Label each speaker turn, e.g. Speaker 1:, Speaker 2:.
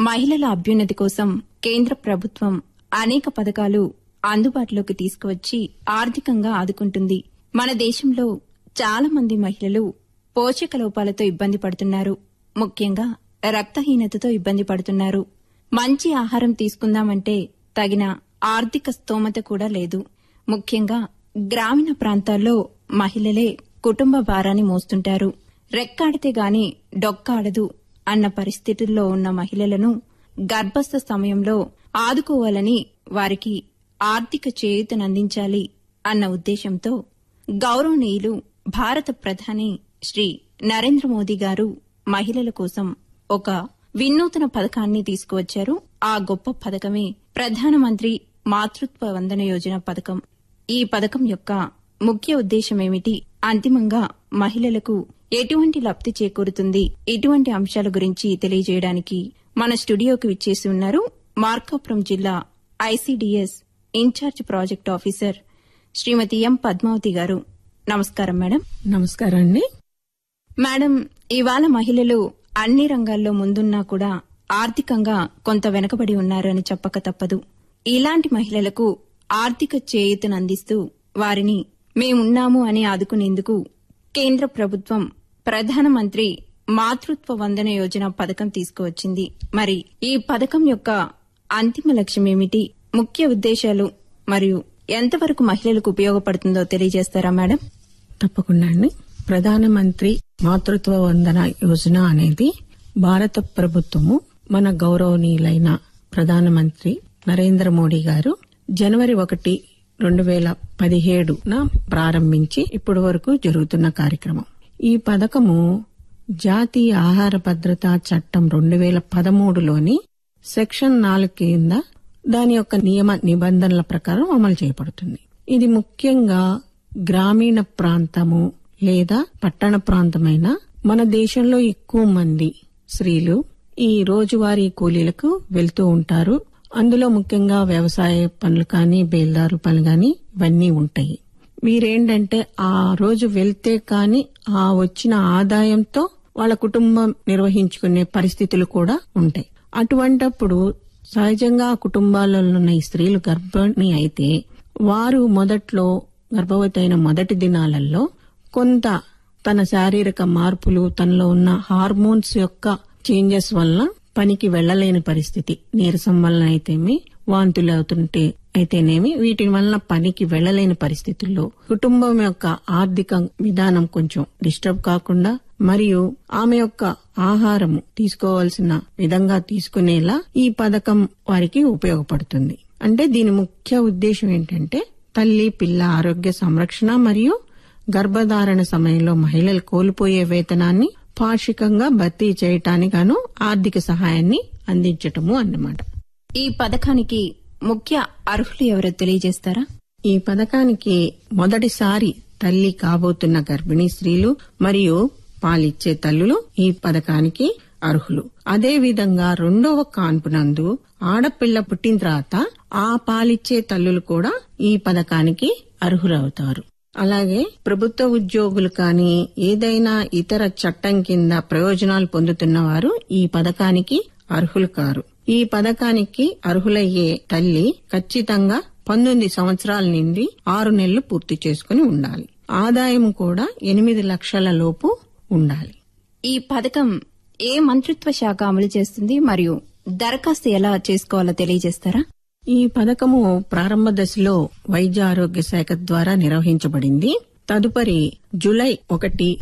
Speaker 1: మహిళల అభ్యున్నతి కోసం కేంద్ర ప్రభుత్వం అనేక పథకాలు అందుబాటులోకి తీసుకువచ్చి ఆర్థికంగా ఆదుకుంటుంది. మన దేశంలో చాలా మంది మహిళలు పోషక లోపాలతో ఇబ్బంది పడుతున్నారు. ముఖ్యంగా రక్తహీనతతో ఇబ్బంది పడుతున్నారు. మంచి ఆహారం తీసుకుందామంటే తగిన ఆర్థిక స్తోమత కూడా లేదు. ముఖ్యంగా గ్రామీణ ప్రాంతాల్లో మహిళలే కుటుంబ భారాన్ని మోస్తుంటారు. రెక్కాడితే గాని డొక్కాడదు అన్న పరిస్థితుల్లో ఉన్న మహిళలను గర్భస్థ సమయంలో ఆదుకోవాలని, వారికి ఆర్థిక చేయూతనందించాలి అన్న ఉద్దేశంతో గౌరవనీయులు భారత ప్రధాని శ్రీ నరేంద్ర మోదీ గారు మహిళల కోసం ఒక వినూత్న పథకాన్ని తీసుకువచ్చారు. ఆ గొప్ప పథకమే ప్రధానమంత్రి మాతృత్వ వందన యోజన పథకం. ఈ పథకం యొక్క ముఖ్య ఉద్దేశమేమిటి, అంతిమంగా మహిళలకు ఎటువంటి లబ్ది చేకూరుతుంది, ఇటువంటి అంశాల గురించి తెలియజేయడానికి మన స్టూడియోకి విచ్చేసి ఉన్నారు మార్కాపురం జిల్లా ఐసీడీఎస్ ఇన్ఛార్జ్ ప్రాజెక్ట్ ఆఫీసర్ శ్రీమతి ఎం పద్మావతి గారు. నమస్కారం మేడం.
Speaker 2: నమస్కారం అండి.
Speaker 1: మేడం, ఇవాళ మహిళలు అన్ని రంగాల్లో ముందున్నా కూడా ఆర్థికంగా కొంత వెనుకబడి ఉన్నారు అని చెప్పక తప్పదు. ఇలాంటి మహిళలకు ఆర్థిక చేయూతనందిస్తూ వారిని మేమున్నాము అని ఆదుకునేందుకు కేంద్ర ప్రభుత్వం ప్రధానమంత్రి మాతృత్వ వందన యోజన పథకం తీసుకువచ్చింది. మరి ఈ పథకం యొక్క అంతిమ లక్ష్యం ఏమిటి, ముఖ్య ఉద్దేశాలు మరియు ఎంతవరకు మహిళలకు ఉపయోగపడుతుందో తెలియజేస్తారా మేడం?
Speaker 2: తప్పకుండా అండి. ప్రధానమంత్రి మాతృత్వ వందన యోజన అనేది భారత ప్రభుత్వము, మన గౌరవనీయులైన ప్రధానమంత్రి నరేంద్ర మోడీ గారు జనవరి 1, 2017 ప్రారంభించి ఇప్పటి వరకు జరుగుతున్న కార్యక్రమం. ఈ పథకము జాతీయ ఆహార భద్రతా చట్టం 2013లోని సెక్షన్ 4 కింద దాని యొక్క నియమ నిబంధనల ప్రకారం అమలు చేయబడుతుంది. ఇది ముఖ్యంగా గ్రామీణ ప్రాంతము లేదా పట్టణ ప్రాంతమైన మన దేశంలో ఎక్కువ మంది స్త్రీలు ఈ రోజువారీ కూలీలకు వెళ్తూ ఉంటారు. అందులో ముఖ్యంగా వ్యవసాయ పనులు కానీ, బేల్దారు పనులు కానీ ఇవన్నీ ఉంటాయి. వీరేంటంటే ఆ రోజు వెళ్తే కాని ఆ వచ్చిన ఆదాయంతో వాళ్ళ కుటుంబం నిర్వహించుకునే పరిస్థితులు కూడా ఉంటాయి. అటువంటప్పుడు సహజంగా కుటుంబాలలో ఉన్న ఈ స్త్రీలు గర్భిణి అయితే వారు మొదట్లో గర్భవతి అయిన మొదటి దినాలలో కొంత తన శారీరక మార్పులు, తనలో ఉన్న హార్మోన్స్ యొక్క చేంజెస్ వల్ల పనికి వెళ్లలేని పరిస్థితి, నీరసం వలన అయితేమి, వాంతులు అవుతుంటే అయితేనేమి, వీటి వలన పనికి వెళ్లలేని పరిస్థితుల్లో కుటుంబం యొక్క ఆర్థిక విధానం కొంచెం డిస్టర్బ్ కాకుండా మరియు ఆమె యొక్క ఆహారము తీసుకోవాల్సిన విధంగా తీసుకునేలా ఈ పథకం వారికి ఉపయోగపడుతుంది. అంటే దీని ముఖ్య ఉద్దేశం ఏంటంటే తల్లి పిల్ల ఆరోగ్య సంరక్షణ మరియు గర్భధారణ సమయంలో మహిళలు కోల్పోయే వేతనాన్ని పాక్షికంగా భర్తీ చేయటానికిగాను ఆర్థిక సహాయాన్ని అందించటము అన్నమాట.
Speaker 1: ఈ పథకానికి ముఖ్య అర్హులు ఎవరో తెలియజేస్తారా?
Speaker 2: ఈ పథకానికి మొదటిసారి తల్లి కాబోతున్న గర్భిణీ స్త్రీలు మరియు పాలిచ్చే తల్లులు ఈ పథకానికి అర్హులు. అదే విధంగా 2వ కాన్పునందు ఆడపిల్ల పుట్టిన తర్వాత ఆ పాలిచ్చే తల్లులు కూడా ఈ పథకానికి అర్హులవుతారు. అలాగే ప్రభుత్వ ఉద్యోగులు కానీ ఏదైనా ఇతర చట్టం కింద ప్రయోజనాలు పొందుతున్న వారు ఈ పథకానికి అర్హులు కారు. ఈ పథకానికి అర్హులయ్యే తల్లి ఖచ్చితంగా 19 సంవత్సరాల నుండి 6 నెలలు పూర్తి చేసుకుని ఉండాలి. ఆదాయం కూడా 8 లక్షల లోపు ఉండాలి.
Speaker 1: ఈ పథకం ఏ మంత్రిత్వ శాఖ అమలు చేస్తుంది మరియు దరఖాస్తు ఎలా చేసుకోవాలో తెలియజేస్తారా?
Speaker 2: ఈ పథకము ప్రారంభ దశలో వైద్య ఆరోగ్య శాఖ ద్వారా నిర్వహించబడింది. తదుపరి జూలై 1,